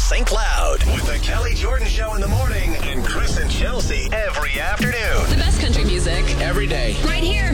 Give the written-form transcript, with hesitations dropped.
St. Cloud. With the Kelly Jordan Show in the morning and Chris and Chelsea every afternoon. The best country music. Every day. Right here.